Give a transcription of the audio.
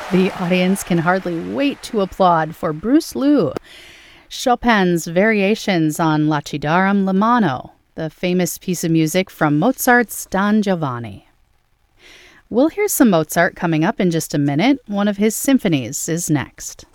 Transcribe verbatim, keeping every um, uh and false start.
The audience can hardly wait to applaud for Bruce Liu, Chopin's variations on Lacidarum Lamano, the famous piece of music from Mozart's Don Giovanni. We'll hear some Mozart coming up in just a minute. One of his symphonies is next.